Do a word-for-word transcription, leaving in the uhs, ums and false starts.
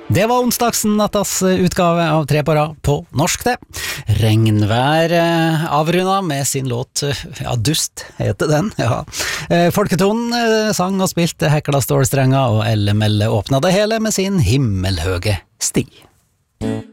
Det var onsdagsnattas utgave av Tre på rad på norsk det. Regnvær eh, avrunda med sin låt, ja, Dust heter den, ja. Eh, Folketonen eh, sang og spilte hekla stålstrenger, og Elle Melle åpna det hele med sin himmelhøge sti.